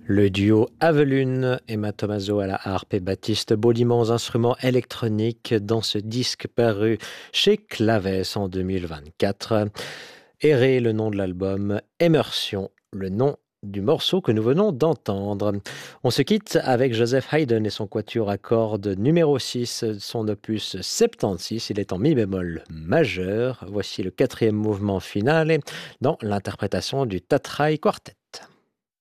Le duo Avelune, Emma Tomaso à la harpe et Baptiste Baudimont aux instruments électroniques dans ce disque paru chez Claves en 2024. Erré, le nom de l'album, Immersion, le nom du morceau que nous venons d'entendre. On se quitte avec Joseph Haydn et son quatuor à cordes numéro 6, son opus 76, il est en mi bémol majeur. Voici le quatrième mouvement final dans l'interprétation du Tatrai Quartet.